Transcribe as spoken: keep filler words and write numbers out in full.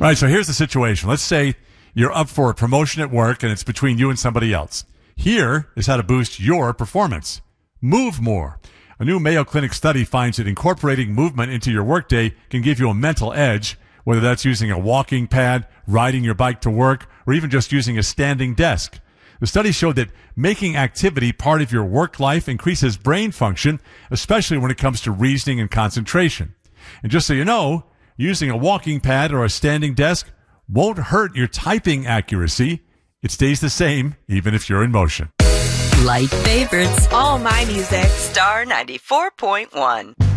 Right, so here's the situation. Let's say you're up for a promotion at work and it's between you and somebody else. Here is how to boost your performance. Move more. A new Mayo Clinic study finds that incorporating movement into your workday can give you a mental edge, whether that's using a walking pad, riding your bike to work, or even just using a standing desk. The study showed that making activity part of your work life increases brain function, especially when it comes to reasoning and concentration. And just so you know, using a walking pad or a standing desk won't hurt your typing accuracy. It stays the same even if you're in motion. Light favorites. All my music. Star ninety-four point one.